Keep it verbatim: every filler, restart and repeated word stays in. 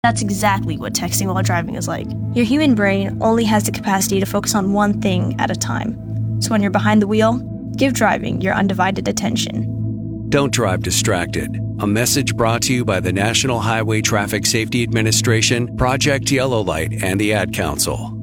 That's exactly what texting while driving is like. Your human brain only has the capacity to focus on one thing at a time. So when you're behind the wheel, give driving your undivided attention. Don't drive distracted. A message brought to you by the National Highway Traffic Safety Administration, Project Yellow Light, and the Ad Council.